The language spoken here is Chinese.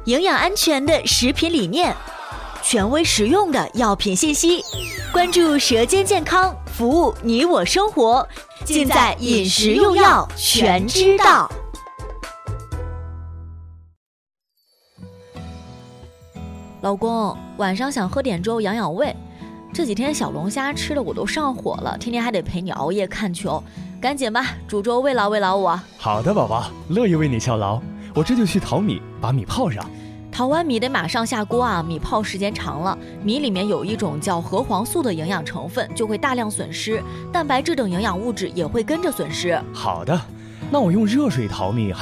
营养安全的食品理念，权威实用的药品信息，关注舌尖健康，服务你我生活，尽在饮食用药全知道。老公，晚上想喝点粥养养胃，这几天小龙虾吃的我都上火了，天天还得陪你熬夜看球，赶紧吧，煮粥慰劳慰劳我。 好的，宝宝，乐意为你效劳。我这就去淘米，把米泡上。 淘完米得马上下锅啊，米泡时间长了，米里面有一种叫核黄素的营养成分，就会大量损失，蛋白质等营养物质也会跟着损失。 好的，那我用热水淘米